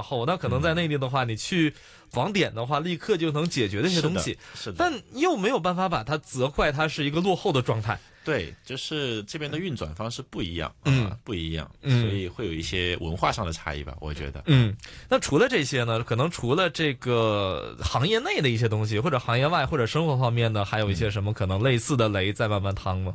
往后，那可能在内地的话，你去网点的话，立刻就能解决那些东西， 是的， 但又没有办法把它责怪它是一个落后的状态。 对，就是这边的运转方式不一样，不一样，所以会有一些文化上的差异吧，我觉得。 那除了这些呢，可能除了这个行业内的一些东西，或者行业外或者生活方面呢，还有一些什么可能类似的雷在慢慢趟吗？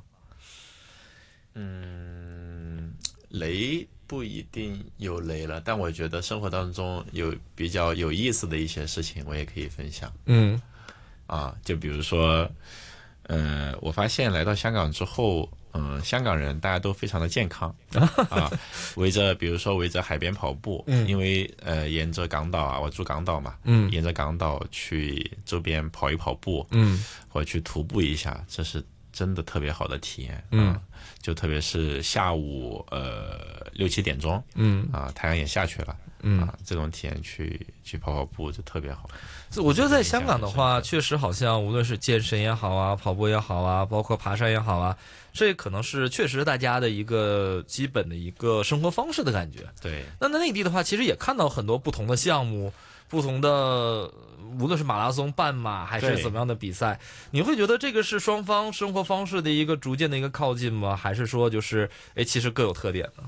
雷不一定有雷了，但我觉得生活当中有比较有意思的一些事情，我也可以分享。就比如说，我发现来到香港之后，香港人大家都非常的健康啊，比如说围着海边跑步，因为沿着港岛啊，我住港岛嘛，沿着港岛去周边跑一跑步，或者去徒步一下，这是真的特别好的体验，就特别是下午6、7点钟，太阳也下去了，这种体验去跑跑步就特别好。 我觉得在香港的话，确实好像无论是健身也好啊，跑步也好啊，包括爬山也好啊，这可能是确实大家的一个基本的一个生活方式的感觉。 对。 那在内地的话，其实也看到很多不同的项目，不同的无论是马拉松、半马还是怎么样的比赛，你会觉得这个是双方生活方式的一个逐渐的一个靠近吗？还是说就是其实各有特点呢？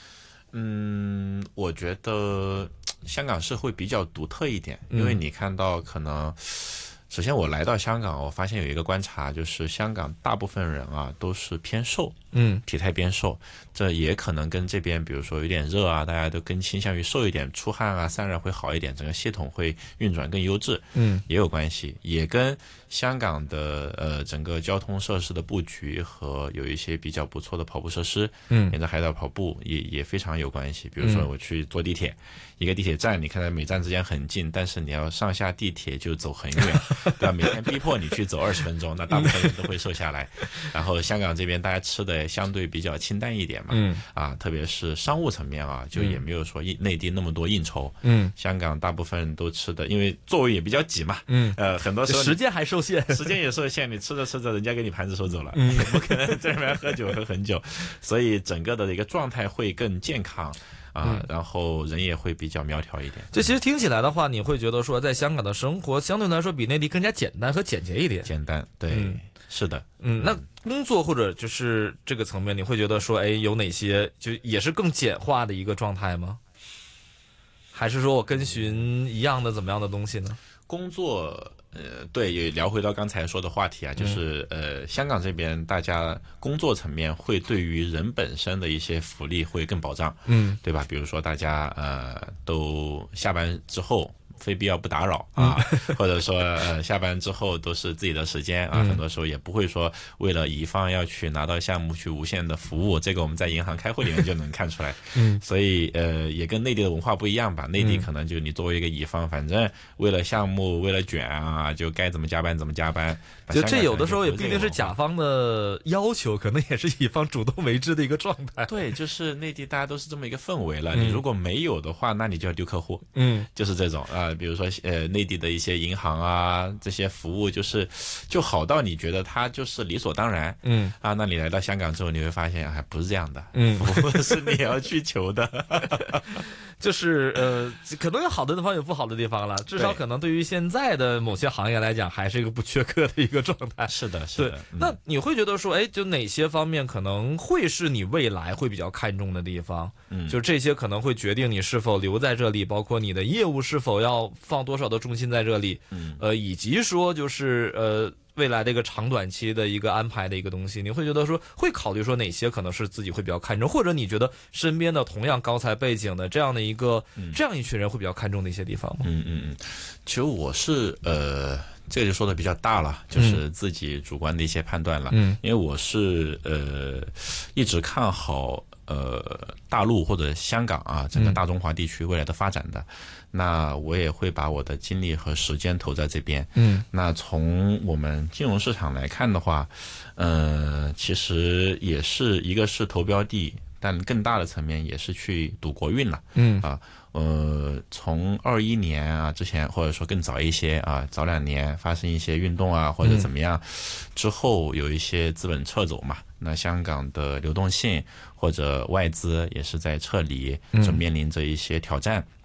我觉得香港是会比较独特一点，因为你看到可能，首先我来到香港，我发现有一个观察，就是香港大部分人啊都是偏瘦，体态偏瘦，这也可能跟这边比如说有点热啊，大家都更倾向于瘦一点，出汗啊散热会好一点，整个系统会运转更优质，也有关系，也跟香港的整个交通设施的布局和有一些比较不错的跑步设施，沿着海岛跑步也非常有关系。比如说我去坐地铁，一个地铁站你看到每站之间很近，但是你要上下地铁就走很远，对吧？每天逼迫你去走20分钟，那大部分人都会瘦下来。然后香港这边大家吃的相对比较清淡一点嘛，特别是商务层面啊，就也没有说内地那么多应酬，香港大部分人都吃的，因为座位也比较挤嘛，很多时候时间还受限， 时间也受限，你吃着吃着人家给你盘子收走了，也不可能在那边喝酒喝很久，所以整个的一个状态会更健康。然后人也会比较苗条一点。 这其实听起来的话，你会觉得说，在香港的生活相对来说比内地更加简单和简洁一点。 简单，对，是的。 那工作或者就是这个层面，你会觉得说，有哪些就也是更简化的一个状态吗？还是说我跟循一样的怎么样的东西呢？ 工作。对，也聊回到刚才说的话题啊，就是香港这边大家工作层面会对于人本身的一些福利会更保障，对吧？比如说大家都下班之后非必要不打扰啊，或者说下班之后都是自己的时间啊，很多时候也不会说为了乙方要去拿到项目去无限的服务，这个我们在银行开会里面就能看出来。所以也跟内地的文化不一样吧，内地可能就你作为一个乙方，反正为了项目为了卷啊，就该怎么加班怎么加班。 就这有的时候也不一定是甲方的要求，可能也是乙方主动为之的一个状态。 对，就是内地大家都是这么一个氛围了，你如果没有的话，那你就要丢客户。就是这种啊，比如说内地的一些银行啊，这些服务就好到你觉得它就是理所当然。那你来到香港之后，你会发现还不是这样的。服务是你要去求的。 就是可能有好的地方有不好的地方了，至少可能对于现在的某些行业来讲，还是一个不缺课的一个状态。 是的，是的。 那你会觉得说，就哪些方面可能会是你未来会比较看重的地方？就这些可能会决定你是否留在这里，包括你的业务是否要放多少的重心在这里，以及说就是未来的一个长短期的一个安排的一个东西，你会觉得说会考虑说哪些可能是自己会比较看重，或者你觉得身边的同样高才背景的这样的一个这样一群人会比较看重的一些地方吗？ 其实我是这个就说的比较大了，就是自己主观的一些判断了。因为我是一直看好大陆或者香港啊，整个大中华地区未来的发展的。那我也会把我的精力和时间投在这边。那从我们金融市场来看的话，其实也是一个是投标的，但更大的层面也是去赌国运了。从21年啊之前，或者说更早一些啊，早2年发生一些运动啊，或者怎么样，之后有一些资本撤走嘛，那香港的流动性或者外资也是在撤离，就面临着一些挑战。